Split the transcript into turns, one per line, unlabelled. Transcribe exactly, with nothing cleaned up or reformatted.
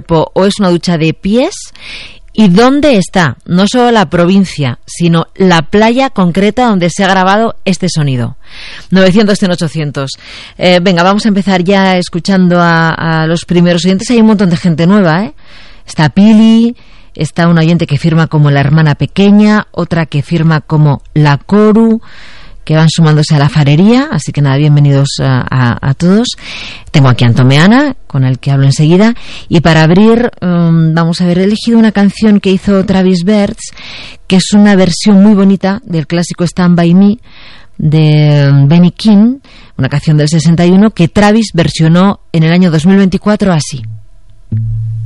cuerpo o es una ducha de pies? ¿Y dónde está? No solo la provincia, sino la playa concreta donde se ha grabado este sonido. novecientos, cien, ochocientos. Eh, venga, vamos a empezar ya escuchando a, a los primeros oyentes. Hay un montón de gente nueva, ¿eh? Está Pili, está un oyente que firma como la hermana pequeña, otra que firma como la Coru, que van sumándose a la farería, así que nada, bienvenidos a, a, a todos. Tengo aquí a Antomeana, con el que hablo enseguida, y para abrir um, vamos a haber elegido una canción que hizo Travis Bertz, que es una versión muy bonita del clásico Stand By Me de Benny King, una canción del sesenta y uno que Travis versionó en el año dos mil veinticuatro así.